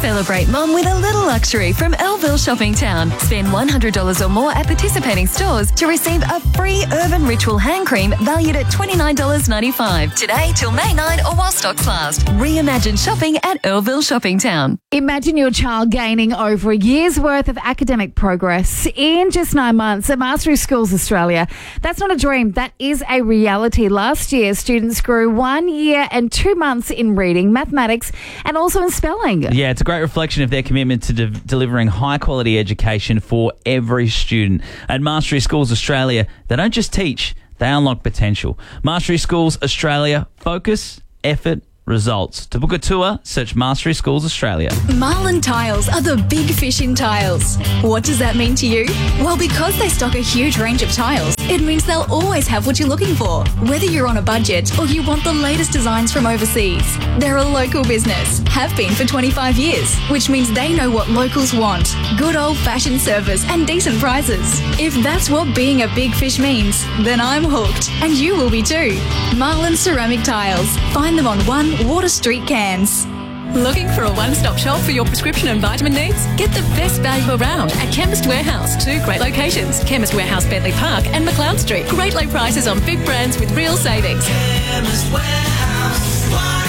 Celebrate Mum with a little luxury from Elville Shopping Town. Spend $100 or more at participating stores to receive a free Urban Ritual hand cream valued at $29.95. Today till May 9 or while stocks last. Reimagine shopping at Elville Shopping Town. Imagine your child gaining over a year's worth of academic progress in just 9 months at Mastery Schools Australia. That's not a dream, that is a reality. Last year, students grew 1 year and 2 months in reading, mathematics, and also in spelling. Yeah, it's a great reflection of their commitment to delivering high-quality education for every student. At Mastery Schools Australia, they don't just teach, they unlock potential. Mastery Schools Australia, focus, effort, results. To book a tour, search Mastery Schools Australia. Marlin Tiles are the big fish in tiles. What does that mean to you? Well, because they stock a huge range of tiles, it means they'll always have what you're looking for, whether you're on a budget or you want the latest designs from overseas. They're a local business, have been for 25 years, which means they know what locals want. Good old-fashioned service and decent prices. If that's what being a big fish means, then I'm hooked, and you will be too. Marlin Ceramic Tiles. Find them on 1 Water Street, Cairns. Looking for a one-stop shop for your prescription and vitamin needs? Get the best value around at Chemist Warehouse. 2 great locations, Chemist Warehouse, Bentley Park and McLeod Street. Great low prices on big brands with real savings. Chemist Warehouse,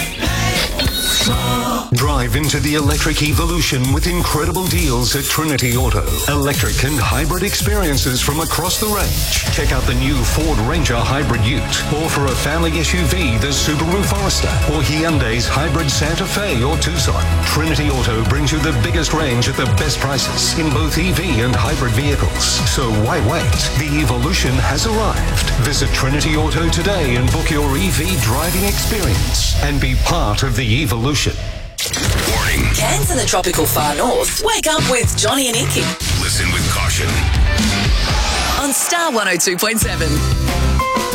Drive into the electric evolution with incredible deals at Trinity Auto. Electric and hybrid experiences from across the range. Check out the new Ford Ranger Hybrid Ute, or for a family SUV, the Subaru Forester, or Hyundai's Hybrid Santa Fe or Tucson. Trinity Auto brings you the biggest range at the best prices in both EV and hybrid vehicles. So why wait? The evolution has arrived. Visit Trinity Auto today and book your EV driving experience and be part of the evolution. Warning. Cairns and the tropical far north. Wake up with Johnny and Inky. Listen with caution. On Star 102.7.